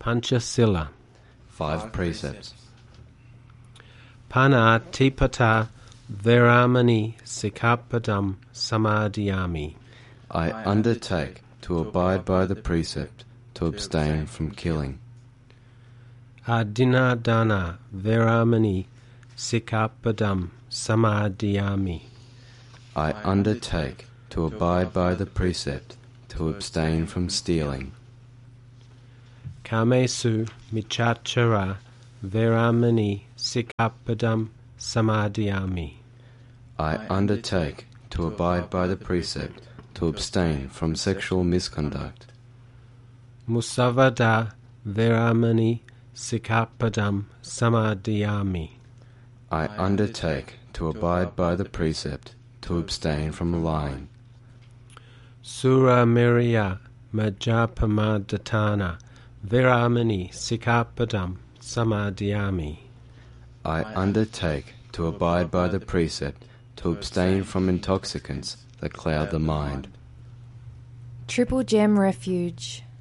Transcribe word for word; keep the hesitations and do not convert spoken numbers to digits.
Panchasila. Five precepts. Pana tipata veramani sikkhapadam samadhiyami. I undertake to abide by the precept to abstain from killing. Adinadana veramani sikkhapadam samadhiyami. I undertake to abide by the precept to abstain from stealing. Kamesu michachara veramani sikkhapadam samadhiyami. I undertake to abide by the precept to abstain from sexual misconduct. Musavada veramani sikkhapadam samadhiyami. I undertake to abide by the precept to abstain from lying. Sura miriya majapamadatana veramani sikkhapadam samadhiyami. I undertake to abide by the precept to abstain from intoxicants that cloud the mind. Triple Gem Refuge.